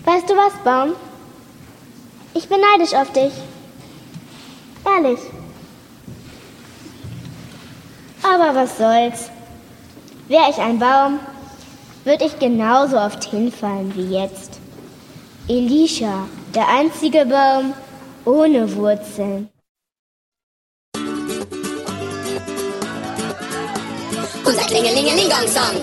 Weißt du was, Baum? Ich bin neidisch auf dich. Ehrlich. Aber was soll's? Wär ich ein Baum, würde ich genauso oft hinfallen wie jetzt. Elisha, der einzige Baum ohne Wurzeln. Unser Klingelingeling-Gong-Song.